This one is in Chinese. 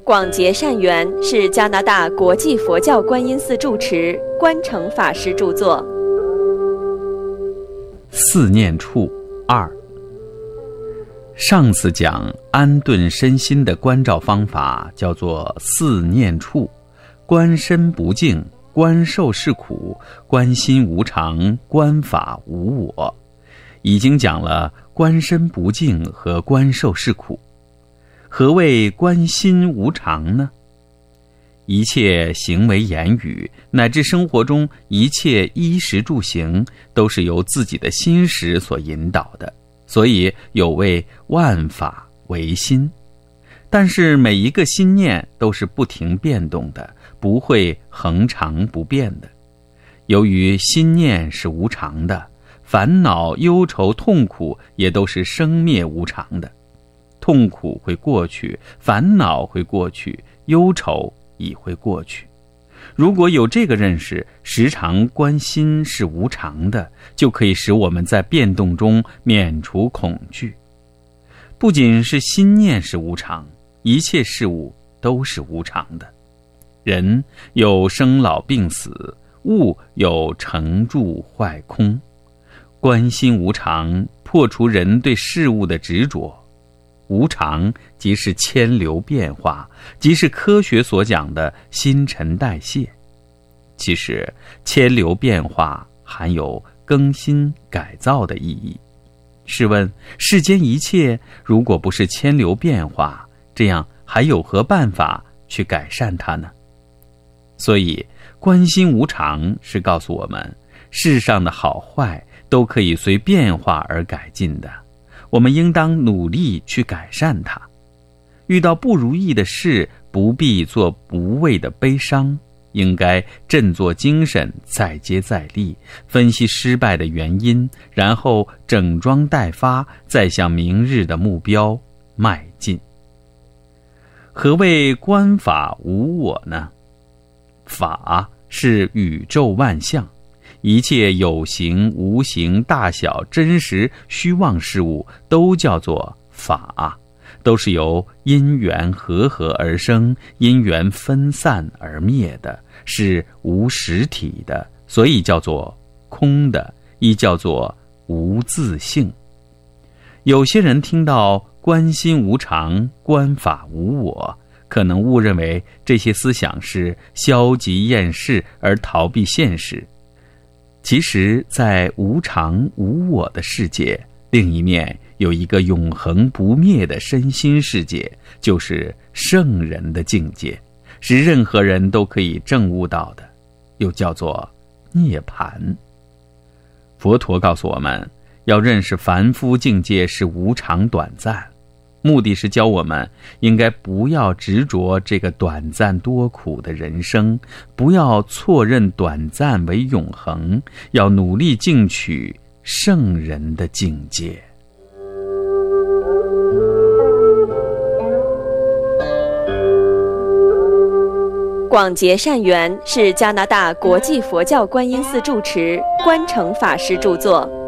广结善缘是加拿大国际佛教观音寺住持观诚法师著作。 四念处2。上次讲安顿身心的关照方法叫做四念处：观身不净，观受是苦，观心无常，观法无我。已经讲了观身不净和观受是苦。何谓观心无常呢？一切行为言语乃至生活中一切衣食住行都是由自己的心识所引导的，所以有谓万法唯心。但是每一个心念都是不停变动的，不会恒常不变的。由于心念是无常的，烦恼、忧愁、痛苦也都是生灭无常的。痛苦会过去，烦恼会过去，忧愁已会过去。如果有这个认识，时常观心是无常的，就可以使我们在变动中免除恐惧。不仅是心念是无常，一切事物都是无常的。人有生老病死，物有成住坏空。观心无常，破除人对事物的执着。无常即是千流变化，即是科学所讲的新陈代谢。其实千流变化含有更新改造的意义。试问世间一切如果不是千流变化，这样还有何办法去改善它呢？所以观心无常是告诉我们，世上的好坏都可以随变化而改进的，我们应当努力去改善它。遇到不如意的事，不必做无谓的悲伤，应该振作精神，再接再厉，分析失败的原因，然后整装待发，再向明日的目标迈进。何谓观法无我呢？法是宇宙万象，一切有形无形大小真实虚妄事物都叫做法，都是由因缘和合而生，因缘分散而灭的，是无实体的，所以叫做空的，亦叫做无自性。有些人听到观心无常，观法无我，可能误认为这些思想是消极厌世而逃避现实。其实在无常无我的世界，另一面有一个永恒不灭的身心世界，就是圣人的境界，是任何人都可以证悟到的，又叫做涅槃。佛陀告诉我们，要认识凡夫境界是无常短暂，目的是教我们应该不要执着这个短暂多苦的人生，不要错认短暂为永恒，要努力进取圣人的境界。 广结善缘是加拿大国际佛教观音寺住持观诚法师著作。